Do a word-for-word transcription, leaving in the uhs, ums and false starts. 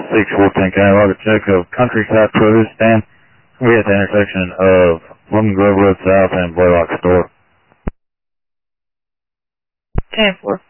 six fourteen County log a check of Countryside Produce stand. We're at the intersection of Lemon Grove Road South and Blaylock Store. ten four.